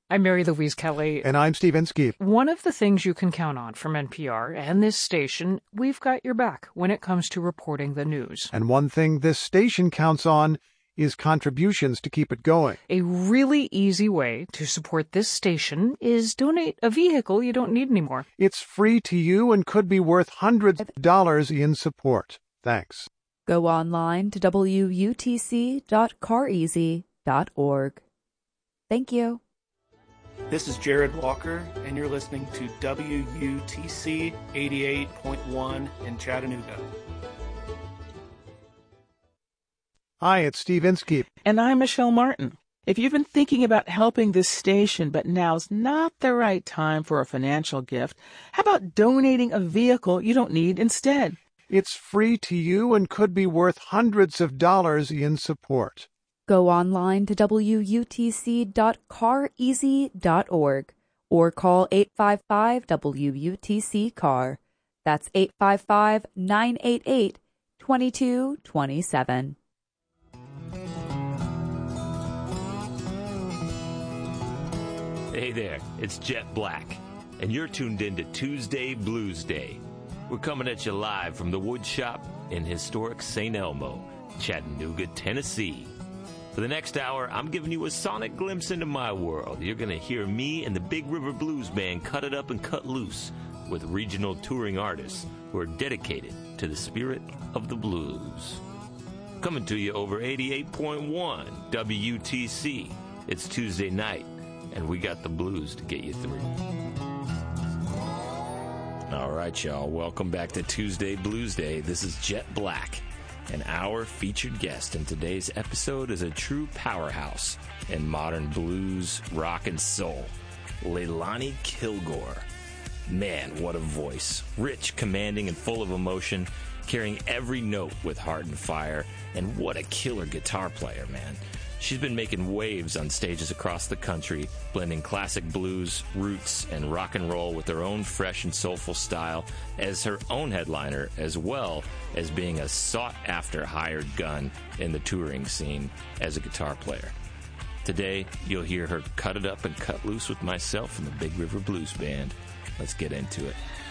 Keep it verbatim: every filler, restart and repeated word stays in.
I'm Mary Louise Kelly. And I'm Steve Inskeep. One of the things you can count on from N P R and this station, we've got your back when it comes to reporting the news. And one thing this station counts on is contributions to keep it going. A really easy way to support this station is donate a vehicle you don't need anymore. It's free to you and could be worth hundreds of dollars in support. Thanks. Go online to W U T C dot car easy dot org. Thank you. This is Jared Walker, and you're listening to W U T C eighty-eight point one in Chattanooga. Hi, it's Steve Inskeep. And I'm Michelle Martin. If you've been thinking about helping this station, but now's not the right time for a financial gift, how about donating a vehicle you don't need instead? It's free to you and could be worth hundreds of dollars in support. Go online to W U T C dot car easy dot org or call eight five five W U T C C A R. That's eight five five, nine eight eight, two two two seven. Hey there, it's Jet Black, and you're tuned in to Tuesday Blues Day. We're coming at you live from the wood shop in historic Saint Elmo, Chattanooga, Tennessee. For the next hour, I'm giving you a sonic glimpse into my world. You're going to hear me and the Big River Blues Band cut it up and cut loose with regional touring artists who are dedicated to the spirit of the blues. Coming to you over eighty-eight point one W U T C. It's Tuesday night, and we got the blues to get you through. All right, y'all. Welcome back to Tuesday Blues Day. This is Jet Black. And our featured guest in today's episode is a true powerhouse in modern blues, rock, and soul, Leilani Kilgore. Man, what a voice. Rich, commanding, and full of emotion, carrying every note with heart and fire. And what a killer guitar player, man. She's been making waves on stages across the country, blending classic blues, roots, and rock and roll with her own fresh and soulful style as her own headliner, as well as being a sought-after hired gun in the touring scene as a guitar player. Today, you'll hear her cut it up and cut loose with myself and the Big River Blues Band. Let's get into it.